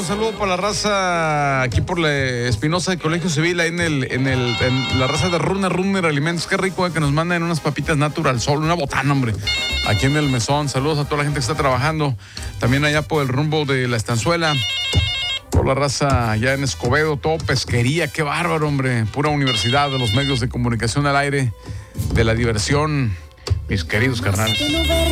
un saludo para la raza aquí por la Espinosa de Colegio Civil, ahí en la raza de Runner Alimentos. Qué rico que nos manden unas papitas Natural Sol, una botana, hombre, aquí en el mesón. Saludos a toda la gente que está trabajando. También allá por el rumbo de la Estanzuela, por la raza allá en Escobedo, todo pesquería. Qué bárbaro, hombre. Pura universidad de los medios de comunicación al aire, de la diversión, mis queridos carnales.